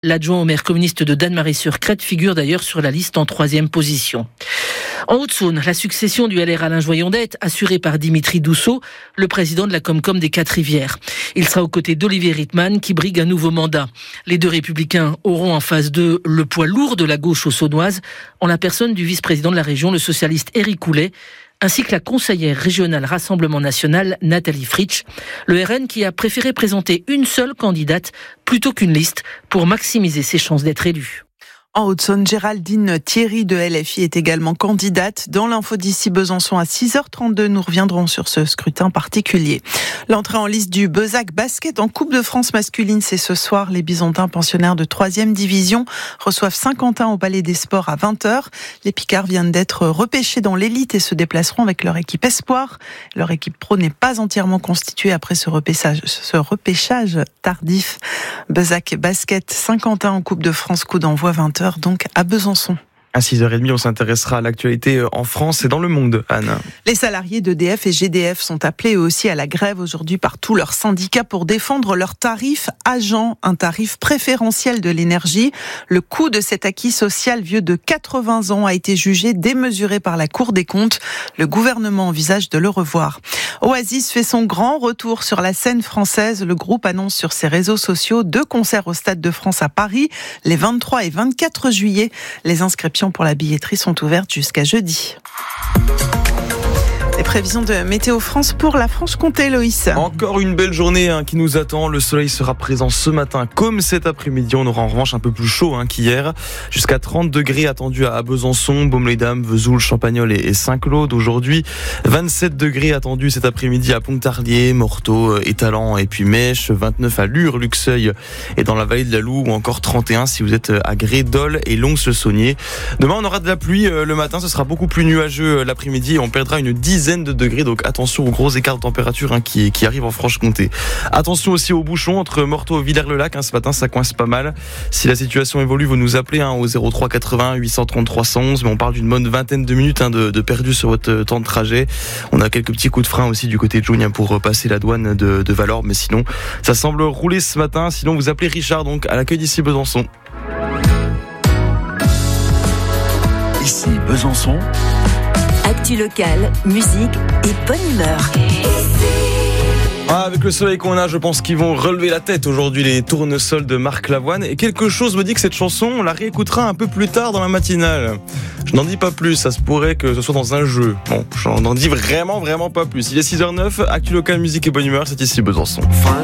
L'adjoint au maire communiste de Dannemarie-sur-Crète figure d'ailleurs sur la liste en 3e position. En Haute-Saône, la succession du LR Alain Joyandet est assurée par Dimitri Dousseau, le président de la Comcom des Quatre-Rivières. Il sera aux côtés d'Olivier Rittmann qui brigue un nouveau mandat. Les deux républicains auront en face d'eux le poids lourd de la gauche haut-saônoise, en la personne du vice-président de la région, le socialiste Éric Coulet, ainsi que la conseillère régionale Rassemblement National, Nathalie Fritsch. Le RN qui a préféré présenter une seule candidate plutôt qu'une liste pour maximiser ses chances d'être élu. En Haute-Saône, Géraldine Thierry de LFI est également candidate. Dans l'info d'ici Besançon à 6h32, nous reviendrons sur ce scrutin particulier. L'entrée en liste du Bezac Basket en Coupe de France masculine, c'est ce soir. Les Bisontins pensionnaires de 3e division reçoivent Saint-Quentin au Palais des Sports à 20h. Les Picards viennent d'être repêchés dans l'élite et se déplaceront avec leur équipe espoir. Leur équipe pro n'est pas entièrement constituée après ce repêchage tardif. Bezac Basket Saint-Quentin en Coupe de France, coup d'envoi 20h. Donc à Besançon. À 6h30, on s'intéressera à l'actualité en France et dans le monde, Anne. Les salariés d'EDF et GDF sont appelés eux aussi à la grève aujourd'hui par tous leurs syndicats pour défendre leur tarif agent, un tarif préférentiel de l'énergie. Le coût de cet acquis social vieux de 80 ans a été jugé démesuré par la Cour des comptes. Le gouvernement envisage de le revoir. Oasis fait son grand retour sur la scène française. Le groupe annonce sur ses réseaux sociaux 2 concerts au Stade de France à Paris, les 23 et 24 juillet. Les inscriptions pour la billetterie sont ouvertes jusqu'à jeudi. Les prévisions de Météo France pour la Franche-Comté, Loïs. Encore une belle journée qui nous attend. Le soleil sera présent ce matin comme cet après-midi. On aura en revanche un peu plus chaud qu'hier. Jusqu'à 30 degrés attendus à Besançon, Baume-les-Dames, Vesoul, Champagnole et Saint-Claude aujourd'hui. 27 degrés attendus cet après-midi à Pontarlier, Morteau, Étalon et puis Mèche. 29 à Lure, Luxeuil et dans la vallée de la Loue, ou encore 31 si vous êtes à Gré, Dole et Lons-le-Saunier. Demain, on aura de la pluie le matin. Ce sera beaucoup plus nuageux l'après-midi et on perdra une dizaine de degrés, donc attention aux gros écarts de température qui arrivent en Franche-Comté. Attention aussi aux bouchons entre Morteau et Villers-le-Lac, ce matin ça coince pas mal. Si la situation évolue, vous nous appelez au 03 80 830 311, mais on parle d'une bonne vingtaine de minutes de perdu sur votre temps de trajet. On a quelques petits coups de frein aussi du côté de Jougne pour passer la douane de Valorbe, mais sinon ça semble rouler ce matin. Sinon vous appelez Richard donc à l'accueil d'ici Besançon. Ici Besançon. Actu locale, musique et bonne humeur. Avec le soleil qu'on a, je pense qu'ils vont relever la tête aujourd'hui, les Tournesols de Marc Lavoine. Et quelque chose me dit que cette chanson, on la réécoutera un peu plus tard dans la matinale. Je n'en dis pas plus, ça se pourrait que ce soit dans un jeu. Bon, j'en dis vraiment pas plus. Il est 6h09, Actu locale, musique et bonne humeur, c'est ici Besançon.